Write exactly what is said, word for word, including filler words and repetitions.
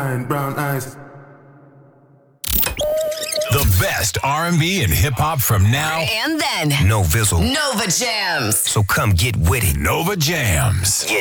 and brown eyes. The best R and B and hip hop from now And then, No Vizzle. Nova Jams. So come get with it. Nova Jams. You